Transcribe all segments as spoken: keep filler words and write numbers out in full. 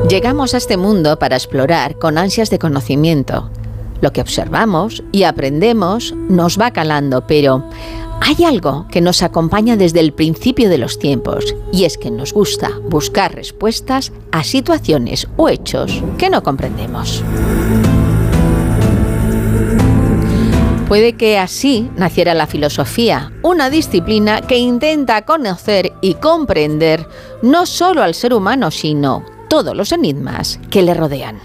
Llegamos a este mundo para explorar con ansias de conocimiento. Lo que observamos y aprendemos nos va calando, pero hay algo que nos acompaña desde el principio de los tiempos, y es que nos gusta buscar respuestas a situaciones o hechos que no comprendemos. Puede que así naciera la filosofía, una disciplina que intenta conocer y comprender no solo al ser humano, sino todos los enigmas que le rodean.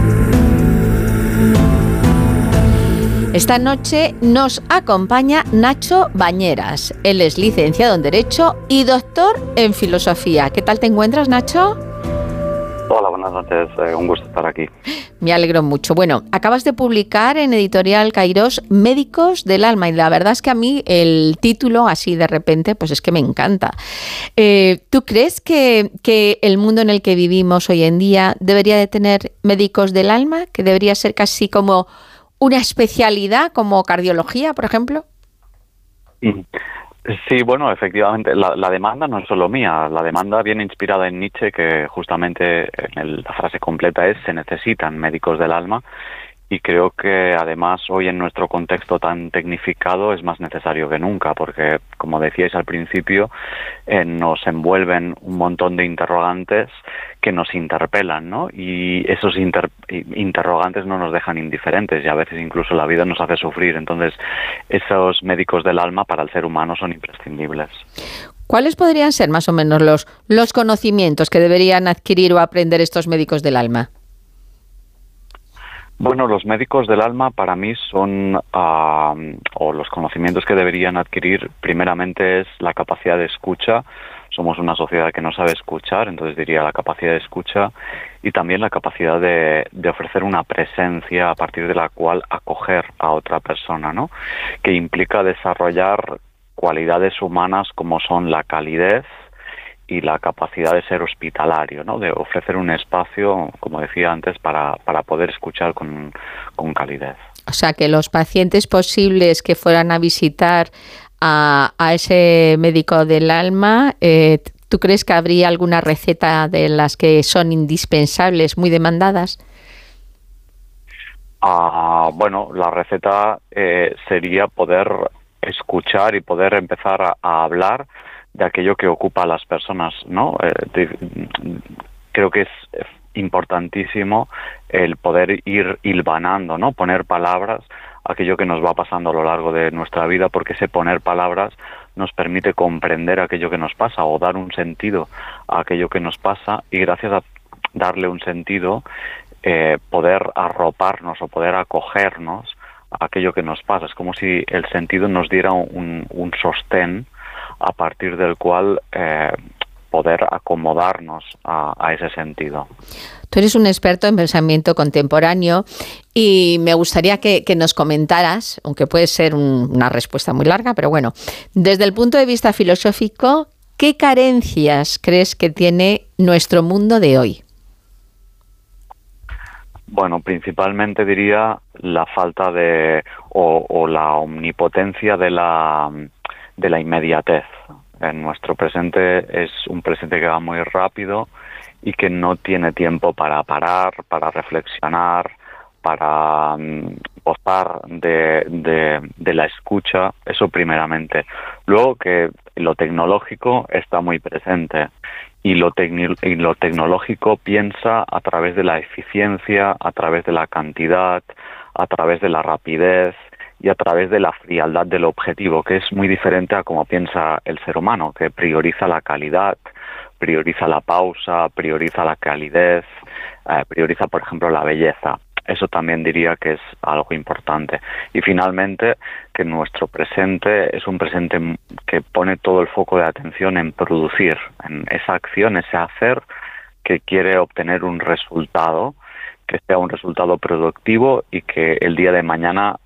Esta noche nos acompaña Nacho Bañeras. Él es licenciado en Derecho y doctor en Filosofía. ¿Qué tal te encuentras, Nacho? Hola, buenas noches. Eh, un gusto estar aquí. Me alegro mucho. Bueno, acabas de publicar en Editorial Kairos Médicos del Alma, y la verdad es que a mí el título, así de repente, pues es que me encanta. Eh, ¿Tú crees que, que el mundo en el que vivimos hoy en día debería de tener médicos del alma? ¿Que debería ser casi como una especialidad, como cardiología, por ejemplo? Sí, bueno, efectivamente, la, la demanda no es solo mía, la demanda viene inspirada en Nietzsche, que justamente en el, la frase completa es: se necesitan médicos del alma, y creo que además hoy en nuestro contexto tan tecnificado es más necesario que nunca, porque como decíais al principio, eh, nos envuelven un montón de interrogantes que nos interpelan, ¿no? Y esos inter interrogantes no nos dejan indiferentes, y a veces incluso la vida nos hace sufrir. Entonces, esos médicos del alma para el ser humano son imprescindibles. ¿Cuáles podrían ser más o menos los, los conocimientos que deberían adquirir o aprender estos médicos del alma? Bueno, los médicos del alma para mí son, uh, o los conocimientos que deberían adquirir, primeramente es la capacidad de escucha. Somos una sociedad que no sabe escuchar, entonces diría la capacidad de escucha, y también la capacidad de, de ofrecer una presencia a partir de la cual acoger a otra persona, ¿no? Que implica desarrollar cualidades humanas como son la calidez y la capacidad de ser hospitalario, ¿no? De ofrecer un espacio, como decía antes, para, para poder escuchar con, con calidez. O sea, que los pacientes posibles que fueran a visitar a, a ese médico del alma, eh, ¿tú crees que habría alguna receta de las que son indispensables, muy demandadas? Ah, bueno, la receta eh, sería poder escuchar y poder empezar a, a hablar de aquello que ocupa a las personas, ¿no? Eh, de, creo que es importantísimo el poder ir hilvanando, ¿no? Poner palabras a aquello que nos va pasando a lo largo de nuestra vida, porque ese poner palabras nos permite comprender aquello que nos pasa o dar un sentido a aquello que nos pasa, y gracias a darle un sentido, eh, poder arroparnos o poder acogernos a aquello que nos pasa. Es como si el sentido nos diera un, un sostén a partir del cual eh, poder acomodarnos a, a ese sentido. Tú eres un experto en pensamiento contemporáneo y me gustaría que, que nos comentaras, aunque puede ser un, una respuesta muy larga, pero bueno, desde el punto de vista filosófico, ¿qué carencias crees que tiene nuestro mundo de hoy? Bueno, principalmente diría la falta de, o, o la omnipotencia de la... de la inmediatez. En nuestro presente es un presente que va muy rápido y que no tiene tiempo para parar, para reflexionar, para um, gozar de, de, de la escucha, eso primeramente. Luego que lo tecnológico está muy presente, y lo, y lo tecnológico piensa a través de la eficiencia, a través de la cantidad, a través de la rapidez, y a través de la frialdad del objetivo, que es muy diferente a cómo piensa el ser humano, que prioriza la calidad, prioriza la pausa, prioriza la calidez, eh, prioriza, por ejemplo, la belleza. Eso también diría que es algo importante. Y finalmente, que nuestro presente es un presente que pone todo el foco de atención en producir, en esa acción, ese hacer que quiere obtener un resultado, que sea un resultado productivo y que el día de mañana